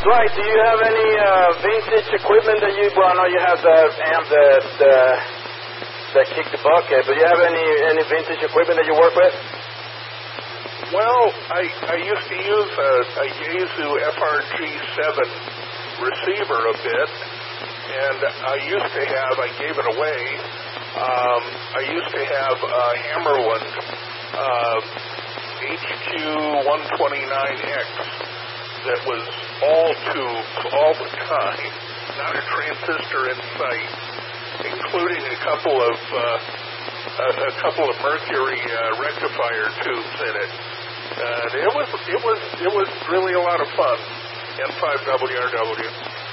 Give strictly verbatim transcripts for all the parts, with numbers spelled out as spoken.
Dwight, do you have any uh, vintage equipment that you, well, I know you have the amp that, uh, that kicked the bucket, but do you have any, any vintage equipment that you work with? Well, I, I used to use a, a Yaesu F R G seven receiver a bit, and I used to have, I gave it away, um, I used to have a Hammerland uh, H Q one twenty-nine X that was all tubes all the time, not a transistor in sight, including a couple of uh, a, a couple of mercury uh, rectifier tubes in it. Uh, it was it was it was really a lot of fun. N five W R W.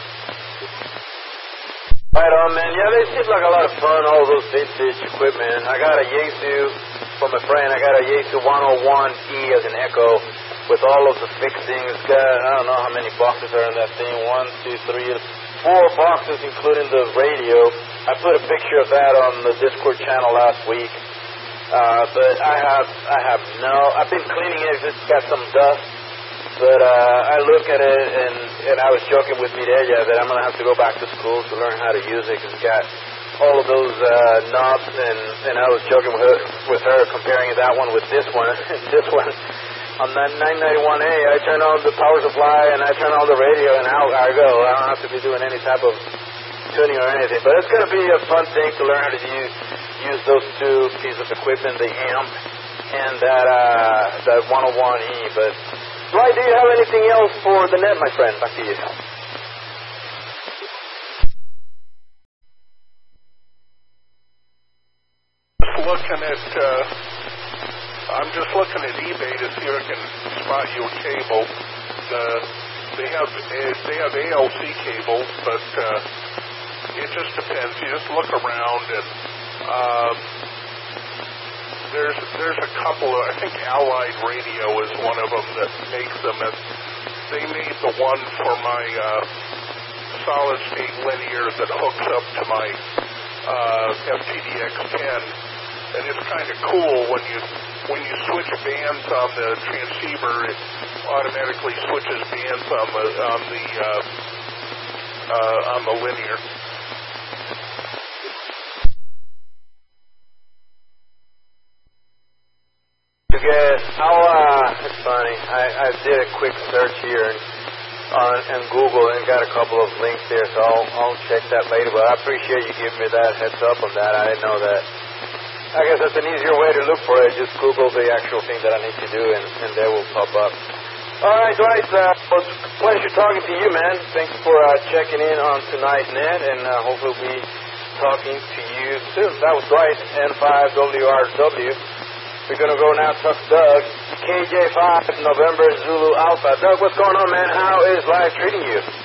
Right on, man. Yeah, they seem like a lot of fun, all those vintage equipment. I got a Yaesu from a friend. I got a Yaesu one oh one E as an Echo with all of the fixings. Got, I don't know how many boxes are in that thing. One, two, three, four boxes, including the radio. I put a picture of that on the Discord channel last week. Uh, but I have, I have no, I've been cleaning it. It's got some dust. But uh, I look at it, and, and I was joking with Mireya that I'm going to have to go back to school to learn how to use it, because it's got all of those uh, knobs, and, and I was joking with her, with her comparing that one with this one. This one, on that nine ninety-one A, I turn on the power supply, and I turn on the radio, and out I go. I don't have to be doing any type of tuning or anything. But it's going to be a fun thing to learn how to use, use those two pieces of equipment, the amp and that, uh, that one oh one E. But Dwight, do you have anything else for the net, my friend? Back to you. Just looking at, uh, I'm just looking at eBay to see if I can spot you a cable. Uh, they have uh, they have A L C cables, but uh, it just depends. You just look around, and um, there's there's a couple of, I think Allied Radio is one of them that makes them. And they made the one for my uh, solid state linear that hooks up to my uh, F T D X ten, and it's kind of cool when you when you switch bands on the transceiver, it automatically switches bands on the on the uh, uh, on the linear. Good. I'll, uh, it's funny. I, I did a quick search here on, on Google and got a couple of links there, so I'll, I'll check that later. But I appreciate you giving me that heads up on that. I didn't know that. I guess that's an easier way to look for it. Just Google the actual thing that I need to do, and, and they will pop up. All right, Dwight. Uh, well, it's a pleasure talking to you, man. Thanks for uh, checking in on Tonight Net, and uh, hopefully we'll be talking to you soon. That was Dwight, N five W R W. We're going to go now talk to Doug, K J five, November Zulu Alpha. Doug, what's going on, man? How is life treating you?